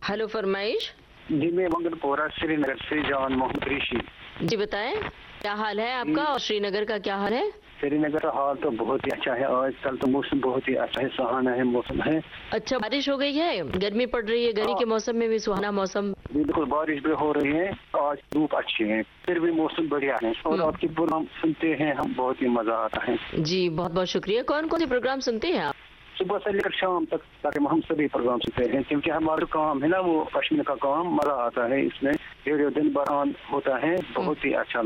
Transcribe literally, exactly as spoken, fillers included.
Hello, फरमाइश। जी, मैं मंगलपुरा श्रीनगर से जवान मोहम्मद ऋषि। जी बताएं, क्या हाल है आपका और श्रीनगर का क्या हाल है? श्रीनगर का हाल तो बहुत ही अच्छा है। आजकल तो मौसम बहुत ही अच्छा है, सुहाना है मौसम है। अच्छा, बारिश हो गई है? गर्मी पड़ रही है, गर्मी के मौसम में भी सुहाना मौसम। बिल्कुल, बारिश भी हो रही है। आज धूप अच्छी है, फिर भी मौसम बढ़िया है। और आपके प्रोग्राम सुनते हैं हम, बहुत ही मजा आता है। जी, बहुत बहुत शुक्रिया। कौन कौन से प्रोग्राम सुनते हैं आप? सुबह से लेकर शाम तक ताकि हम सभी प्रोग्राम सुनते हैं, क्योंकि हमारा काम है ना वो कश्मीर का काम, मजा आता है इसमें। रेडियो दिन भर ऑन होता है, बहुत ही अच्छा